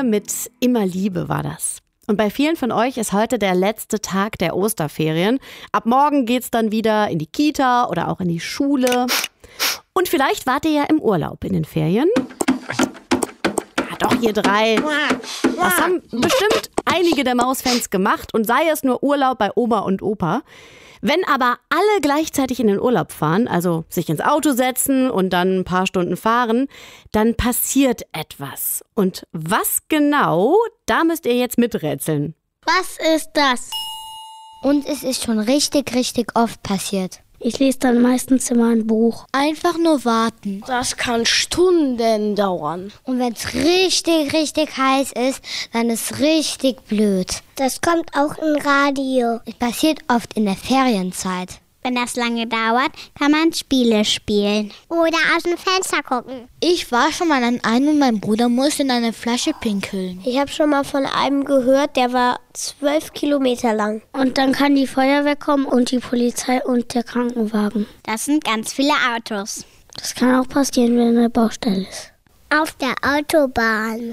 mit Immer Liebe war das. Und bei vielen von euch ist heute der letzte Tag der Osterferien. Ab morgen geht's dann wieder in die Kita oder auch in die Schule. Und vielleicht wart ihr ja im Urlaub in den Ferien. Ja, doch, ihr drei. Das haben bestimmt einige der Mausfans gemacht und sei es nur Urlaub bei Oma und Opa. Wenn aber alle gleichzeitig in den Urlaub fahren, also sich ins Auto setzen und dann ein paar Stunden fahren, dann passiert etwas. Und was genau, da müsst ihr jetzt miträtseln. Was ist das? Und es ist schon richtig oft passiert. Ich lese dann meistens immer ein Buch. Einfach nur warten. Das kann Stunden dauern. Und wenn es richtig heiß ist, dann ist es richtig blöd. Das kommt auch im Radio. Es passiert oft in der Ferienzeit. Wenn das lange dauert, kann man Spiele spielen. Oder aus dem Fenster gucken. Ich war schon mal an einem und mein Bruder musste in eine Flasche pinkeln. Ich habe schon mal von einem gehört, der war 12 Kilometer lang. Und dann kann die Feuerwehr kommen und die Polizei und der Krankenwagen. Das sind ganz viele Autos. Das kann auch passieren, wenn eine Baustelle ist. Auf der Autobahn.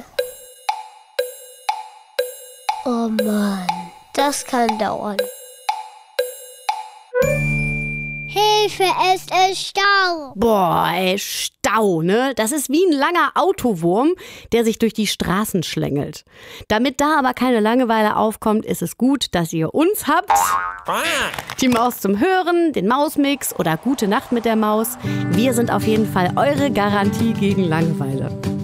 Oh Mann, das kann dauern. Hilfe, es ist Stau. Boah, ey, Stau, ne? Das ist wie ein langer Autowurm, der sich durch die Straßen schlängelt. Damit da aber keine Langeweile aufkommt, ist es gut, dass ihr uns habt. Die Maus zum Hören, den Mausmix oder Gute Nacht mit der Maus. Wir sind auf jeden Fall eure Garantie gegen Langeweile.